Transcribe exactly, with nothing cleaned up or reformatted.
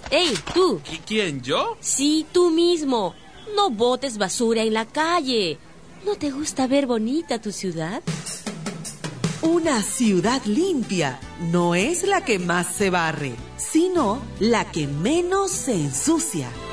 ¡Ey, tú! ¿Qui- ¿Quién, yo? Sí, tú mismo. No botes basura en la calle. ¿No te gusta ver bonita tu ciudad? Una ciudad limpia no es la que más se barre, sino la que menos se ensucia.